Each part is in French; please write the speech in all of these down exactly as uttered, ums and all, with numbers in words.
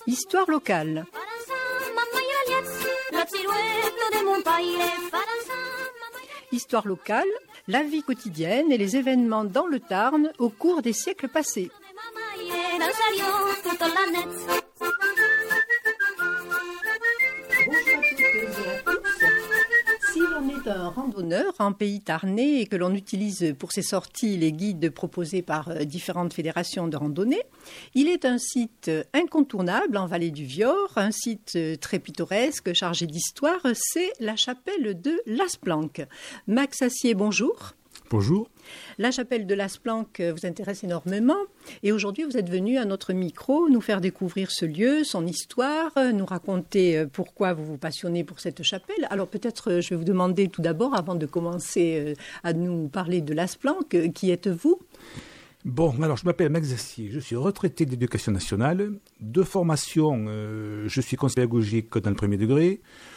Histoire locale. Histoire locale, la vie quotidienne et les événements dans le Tarn au cours des siècles passés. Si l'on est un randonneur en pays tarnais et que l'on utilise pour ses sorties les guides proposés par différentes fédérations de randonnée, il est un site incontournable en vallée du Vior, un site très pittoresque, chargé d'histoire, c'est la chapelle de Lasplanques. Max Assier, bonjour. Bonjour. La chapelle de Lasplanques vous intéresse énormément et aujourd'hui vous êtes venu à notre micro nous faire découvrir ce lieu, son histoire, nous raconter pourquoi vous vous passionnez pour cette chapelle. Alors peut-être je vais vous demander tout d'abord, avant de commencer à nous parler de Lasplanques, qui êtes-vous ? Bon, alors je m'appelle Max Assier, je suis retraité d'éducation nationale. De formation, euh, je suis conseiller pédagogique dans le premier degré.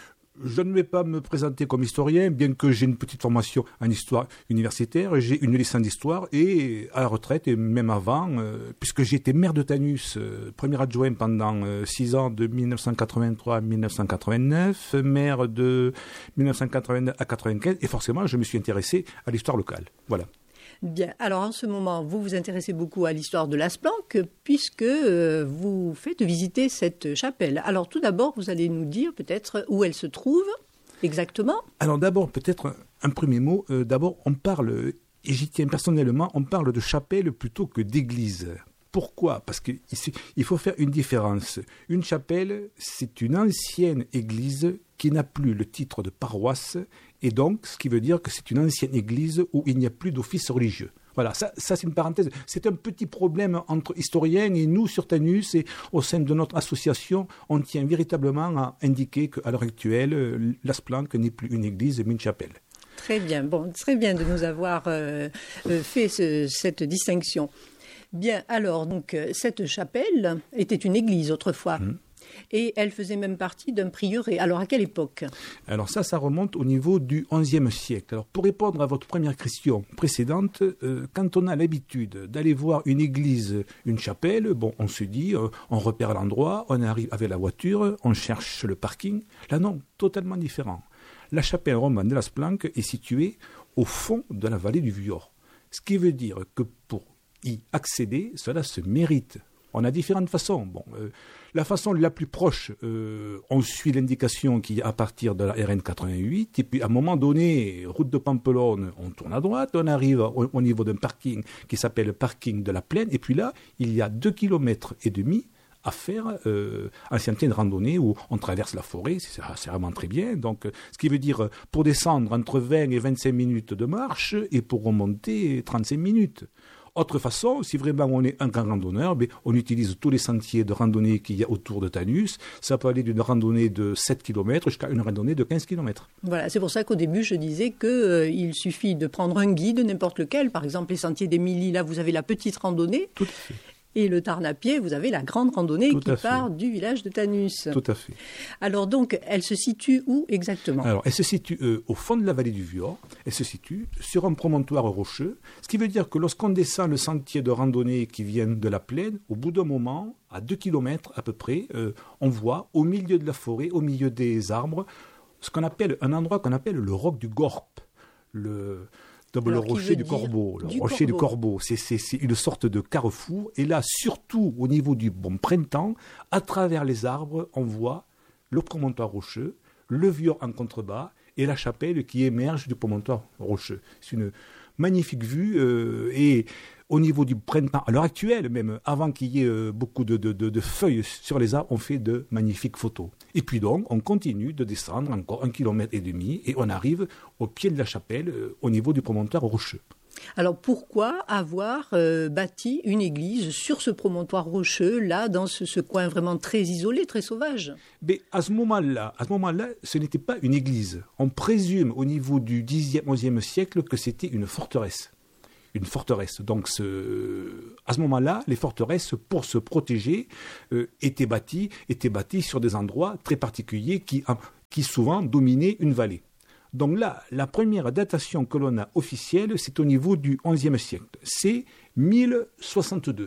Je ne vais pas me présenter comme historien, bien que j'ai une petite formation en histoire universitaire. J'ai une licence d'histoire et à la retraite, et même avant, euh, puisque j'ai été maire de Tanus, euh, premier adjoint pendant euh, six ans, de dix-neuf cent quatre-vingt-trois à dix-neuf cent quatre-vingt-neuf, maire de dix-neuf cent quatre-vingt-neuf à quatre-vingt-quinze, et forcément, je me suis intéressé à l'histoire locale. Voilà. Bien, alors en ce moment, vous vous intéressez beaucoup à l'histoire de Lasplanques puisque euh, vous faites visiter cette chapelle. Alors tout d'abord, vous allez nous dire peut-être où elle se trouve exactement. Alors d'abord, peut-être un premier mot. Euh, d'abord, on parle, et j'y tiens personnellement, on parle de chapelle plutôt que d'église. Pourquoi ? Parce qu'il faut faire une différence. Une chapelle, c'est une ancienne église qui n'a plus le titre de paroisse, et donc, ce qui veut dire que c'est une ancienne église où il n'y a plus d'office religieux. Voilà, ça, ça c'est une parenthèse. C'est un petit problème entre historiens et nous sur Tanus, et au sein de notre association, on tient véritablement à indiquer qu'à l'heure actuelle, Lasplanques n'est plus une église mais une chapelle. Très bien, bon, très bien de nous avoir euh, fait ce, cette distinction. Bien, alors, donc, cette chapelle était une église autrefois. Mmh. Et elle faisait même partie d'un prieuré. Alors, à quelle époque ? Alors ça, ça remonte au niveau du onzième siècle. Alors, pour répondre à votre première question précédente, euh, quand on a l'habitude d'aller voir une église, une chapelle, bon, on se dit, euh, on repère l'endroit, on arrive avec la voiture, on cherche le parking. Là, non, totalement différent. La chapelle romane de Lasplanques est située au fond de la vallée du Vior. Ce qui veut dire que pour y accéder, cela se mérite. On a différentes façons. Bon, euh, la façon la plus proche, euh, on suit l'indication qui est à partir de la R N quatre-vingt-huit, et puis à un moment donné, route de Pampelonne, on tourne à droite, on arrive au, au niveau d'un parking qui s'appelle le parking de la Plaine, et puis là, il y a deux kilomètres et demi à faire euh, en sentier de randonnée où on traverse la forêt, c'est, c'est vraiment très bien. Donc, ce qui veut dire pour descendre entre vingt et vingt-cinq minutes de marche et pour remonter trente-cinq minutes. Autre façon, si vraiment on est un grand randonneur, ben on utilise tous les sentiers de randonnée qu'il y a autour de Tanus. Ça peut aller d'une randonnée de sept kilomètres jusqu'à une randonnée de quinze kilomètres. Voilà, c'est pour ça qu'au début, je disais qu'il euh, suffit de prendre un guide, n'importe lequel. Par exemple, les sentiers d'Émilie, là, vous avez la petite randonnée. Tout à fait. Et le Tarn à pied, vous avez la grande randonnée Tout qui part du village de Tanus. Tout à fait. Alors donc, elle se situe où exactement ? Alors, elle se situe euh, au fond de la vallée du Vior. Elle se situe sur un promontoire rocheux. Ce qui veut dire que lorsqu'on descend le sentier de randonnée qui vient de la plaine, au bout d'un moment, à deux kilomètres à peu près, euh, on voit au milieu de la forêt, au milieu des arbres, ce qu'on appelle un endroit qu'on appelle le roc du Gorp. Le... Alors, le rocher du Corbeau, le du rocher corbeau. du Corbeau, c'est, c'est, c'est une sorte de carrefour. Et là, surtout au niveau du bon printemps, à travers les arbres, on voit le promontoire rocheux, le Vior en contrebas et la chapelle qui émerge du promontoire rocheux. C'est une magnifique vue euh, et au niveau du printemps, à l'heure actuelle même, avant qu'il y ait euh, beaucoup de, de, de, de feuilles sur les arbres, on fait de magnifiques photos. Et puis donc, on continue de descendre encore un kilomètre et demi et on arrive au pied de la chapelle, euh, au niveau du promontoire rocheux. Alors pourquoi avoir euh, bâti une église sur ce promontoire rocheux, là, dans ce, ce coin vraiment très isolé, très sauvage ? Mais à ce moment-là, à ce moment-là, ce n'était pas une église. On présume au niveau du dixième, onzième siècle que c'était une forteresse. Une forteresse. Donc, ce, à ce moment-là, les forteresses, pour se protéger, euh, étaient bâties, étaient bâties sur des endroits très particuliers qui, qui souvent dominaient une vallée. Donc là, la première datation que l'on a officielle, c'est au niveau du onzième siècle. C'est mille soixante-deux.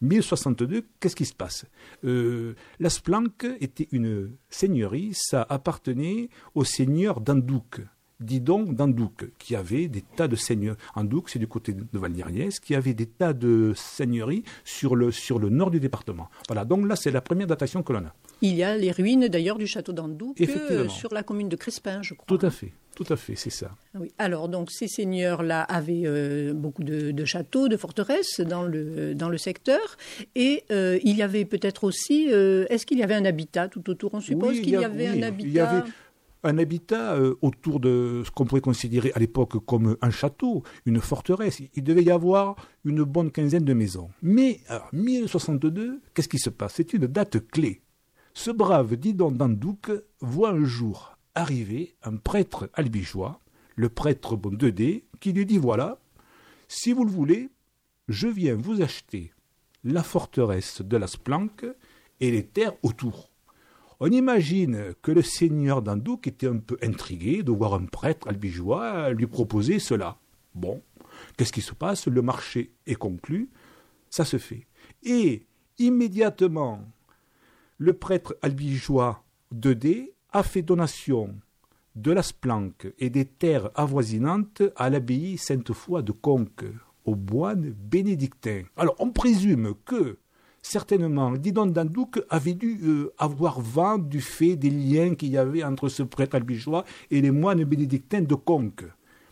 mille soixante-deux, qu'est-ce qui se passe euh, Las Planques était une seigneurie, ça appartenait au seigneur d'Andouc, Didon d'Andouc, qui avait des tas de seigneurs. Andouc, c'est du côté de Valdieriès, qui avait des tas de seigneuries sur le, sur le nord du département. Voilà, donc là, c'est la première datation que l'on a. Il y a les ruines d'ailleurs du château d'Andouc euh, sur la commune de Crespin, je crois. Tout à fait, tout à fait, c'est ça. Oui. Alors, donc, ces seigneurs-là avaient euh, beaucoup de, de châteaux, de forteresses dans le, dans le secteur. Et euh, il y avait peut-être aussi... Euh, est-ce qu'il y avait un habitat tout autour? On suppose oui, qu'il y, y a, avait oui, un habitat... Il y avait un habitat euh, autour de ce qu'on pourrait considérer à l'époque comme un château, une forteresse. Il devait y avoir une bonne quinzaine de maisons. Mais, alors, mille soixante-deux, qu'est-ce qui se passe? C'est une date clé. Ce brave Didon d'Andouc voit un jour arriver un prêtre albigeois, le prêtre bon deux D, qui lui dit, voilà, si vous le voulez, je viens vous acheter la forteresse de Las Planques et les terres autour. On imagine que le seigneur d'Andouc était un peu intrigué de voir un prêtre albigeois lui proposer cela. Bon, qu'est-ce qui se passe? Le marché est conclu, ça se fait. Et immédiatement, le prêtre albigeois deux D a fait donation de Las Planques et des terres avoisinantes à l'abbaye Sainte-Foy de Conques, aux moines bénédictins. Alors, on présume que, certainement, Didon d'Andouc avait dû euh, avoir vent du fait des liens qu'il y avait entre ce prêtre albigeois et les moines bénédictins de Conques.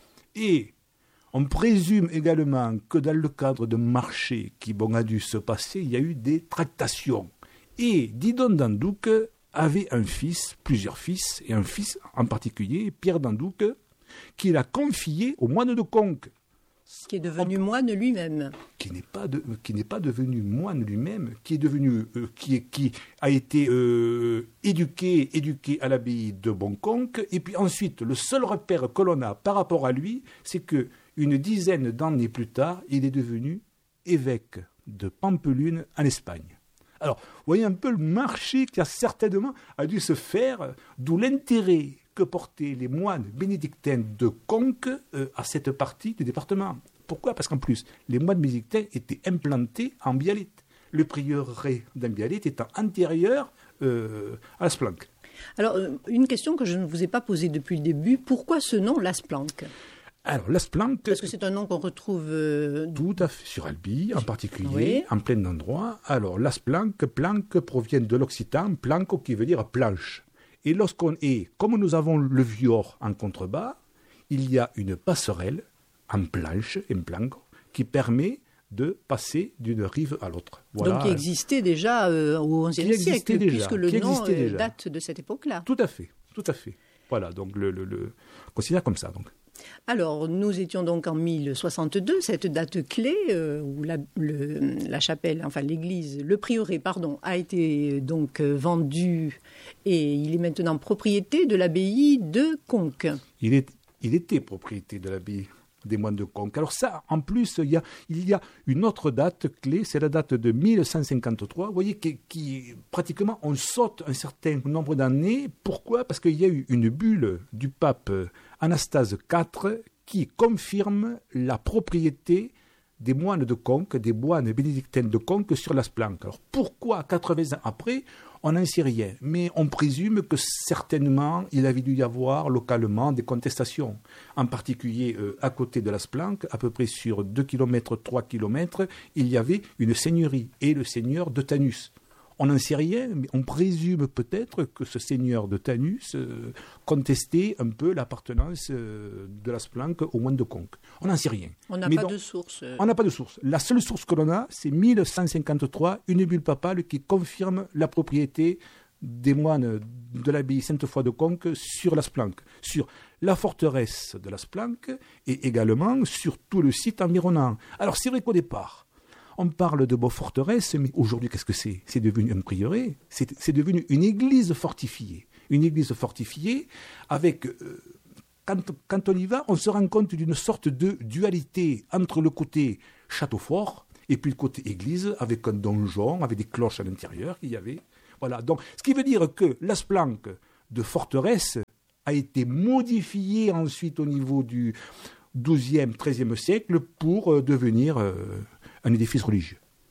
Et on présume également que dans le cadre de marché qui bon, a dû se passer, il y a eu des tractations. Et Didon d'Andouc avait un fils, plusieurs fils, et un fils en particulier, Pierre d'Andouc, qu'il a confié au moine de Conques. Qui est devenu moine lui-même. Qui n'est pas, de, qui n'est pas devenu moine lui-même, qui est devenu, euh, qui, est, qui a été euh, éduqué, éduqué à l'abbaye de Bonconques. Et puis ensuite, le seul repère que l'on a par rapport à lui, c'est que une dizaine d'années plus tard, il est devenu évêque de Pampelune en Espagne. Alors, vous voyez un peu le marché qui a certainement a dû se faire, d'où l'intérêt que portaient les moines bénédictins de Conques euh, à cette partie du département. Pourquoi? Parce qu'en plus, les moines bénédictins étaient implantés en Bialite. Le prieuré d'Ambialite étant antérieur euh, à Las Planques. Alors, une question que je ne vous ai pas posée depuis le début, pourquoi ce nom Las Planques? Alors, Las Planques... Parce que c'est un nom qu'on retrouve... Euh... Tout à fait, sur Albi, en particulier, oui. En plein endroit. Alors, Las Planques, planques proviennent de l'occitan, planco qui veut dire planche. Et lorsqu'on est, comme nous avons le vior en contrebas, il y a une passerelle en planche, en planco, qui permet de passer d'une rive à l'autre. Voilà. Donc qui existait déjà euh, au onzième siècle, déjà, puisque le nom euh, date de cette époque-là. Tout à fait, tout à fait. Voilà, donc le, le, le considère comme ça. Donc. Alors, nous étions donc en mille soixante-deux, cette date clé euh, où la, le, la chapelle, enfin l'église, le prieuré, pardon, a été donc euh, vendu et il est maintenant propriété de l'abbaye de Conques. Il, est, il était propriété de l'abbaye des moines de Conques. Alors ça, en plus, il y a, il y a une autre date clé, c'est la date de mille cent cinquante-trois. Vous voyez, qui, qui pratiquement, on saute un certain nombre d'années. Pourquoi? Parce qu'il y a eu une bulle du pape Anastase quatre qui confirme la propriété des moines de Conques, des moines bénédictins de Conques sur Las Planques. Alors pourquoi, quatre-vingts ans après, on n'en sait rien, mais on présume que certainement il avait dû y avoir localement des contestations. En particulier euh, à côté de Las Planques, à peu près sur deux kilomètres, trois kilomètres, il y avait une seigneurie et le seigneur de Tanus. On n'en sait rien, mais on présume peut-être que ce seigneur de Tanus euh, contestait un peu l'appartenance euh, de Las Planques aux moines de Conques. On n'en sait rien. On n'a pas donc, de source. Euh... On n'a pas de source. La seule source que l'on a, c'est mille cent cinquante-trois, une bulle papale qui confirme la propriété des moines de l'abbaye Sainte-Foy de Conques sur Las Planques, sur la forteresse de Las Planques et également sur tout le site environnant. Alors c'est vrai qu'au départ, on parle de beaux forteresses, mais aujourd'hui, qu'est-ce que c'est? C'est devenu un prieuré, c'est, c'est devenu une église fortifiée. Une église fortifiée avec... Euh, quand, quand on y va, on se rend compte d'une sorte de dualité entre le côté château fort et puis le côté église, avec un donjon, avec des cloches à l'intérieur qu'il y avait. Voilà. Donc, ce qui veut dire que Las Planques de forteresse a été modifiée ensuite au niveau du douzième, treizième siècle pour euh, devenir... Euh, un édifice religieux.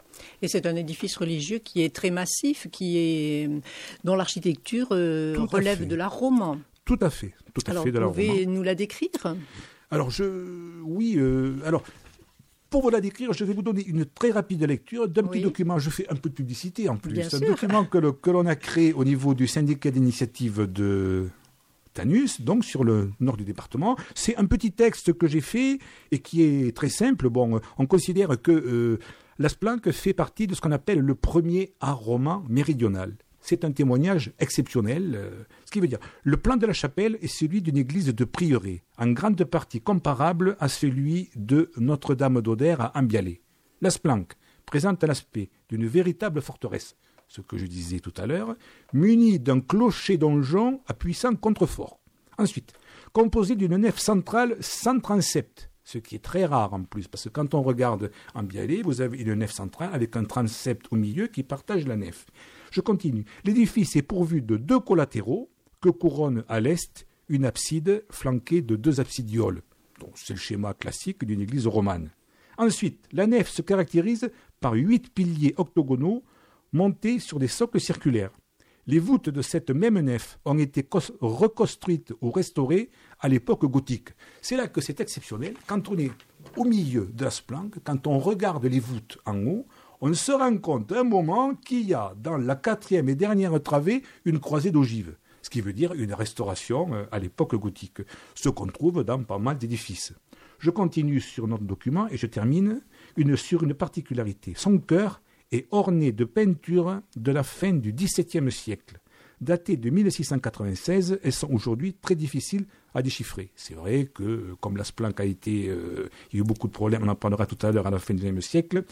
Et c'est un édifice religieux qui est très massif, qui est, dont l'architecture euh, relève de l'art roman. Tout à fait, tout à alors, fait de l'art roman. Vous pouvez nous la décrire ? Alors, je, oui, euh, alors, pour vous la décrire, je vais vous donner une très rapide lecture d'un petit oui. document. Je fais un peu de publicité en plus. Bien C'est sûr. un document que, le, que l'on a créé au niveau du syndicat d'initiative de Tanus, donc sur le nord du département. C'est un petit texte que j'ai fait et qui est très simple. Bon, on considère que euh, Las Planques fait partie de ce qu'on appelle le premier art roman méridional. C'est un témoignage exceptionnel, euh, ce qui veut dire le plan de la chapelle est celui d'une église de prieuré, en grande partie comparable à celui de Notre-Dame d'Oder à Ambialé. Las Planques présente l'aspect d'une véritable forteresse, ce que je disais tout à l'heure, munie d'un clocher-donjon à puissant contrefort. Ensuite, composé d'une nef centrale sans transept, ce qui est très rare en plus, parce que quand on regarde Ambialé, vous avez une nef centrale avec un transept au milieu qui partage la nef. Je continue. L'édifice est pourvu de deux collatéraux que couronne à l'est une abside flanquée de deux absidioles. Donc, c'est le schéma classique d'une église romane. Ensuite, la nef se caractérise par huit piliers octogonaux montés sur des socles circulaires. Les voûtes de cette même nef ont été cos- reconstruites ou restaurées à l'époque gothique. C'est là que c'est exceptionnel. Quand on est au milieu de Las Planques, quand on regarde les voûtes en haut, on se rend compte à un moment qu'il y a dans la quatrième et dernière travée une croisée d'ogives, ce qui veut dire une restauration à l'époque gothique, ce qu'on trouve dans pas mal d'édifices. Je continue sur notre document et je termine une, sur une particularité. Son chœur est orné de peintures de la fin du dix-septième siècle, datées de mille six cent quatre-vingt-seize et sont aujourd'hui très difficiles à déchiffrer. C'est vrai que, comme Las Planques a été... Euh, il y a eu beaucoup de problèmes, on en parlera tout à l'heure à la fin du dix-neuvième siècle,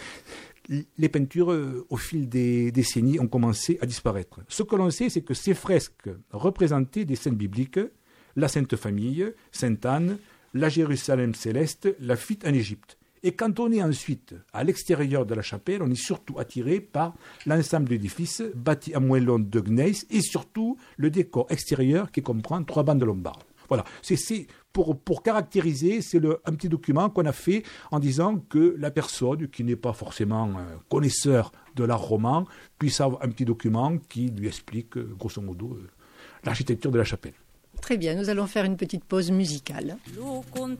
les peintures, euh, au fil des décennies, ont commencé à disparaître. Ce que l'on sait, c'est que ces fresques représentaient des scènes bibliques, la Sainte Famille, Sainte Anne, la Jérusalem céleste, la fuite en Égypte. Et quand on est ensuite à l'extérieur de la chapelle, on est surtout attiré par l'ensemble de l'édifice, bâti à moellons de gneiss, et surtout le décor extérieur qui comprend trois bandes lombardes. Voilà, c'est, c'est pour, pour caractériser, c'est le, un petit document qu'on a fait en disant que la personne qui n'est pas forcément euh, connaisseur de l'art roman puisse avoir un petit document qui lui explique, euh, grosso modo, euh, l'architecture de la chapelle. Très bien, nous allons faire une petite pause musicale. Lo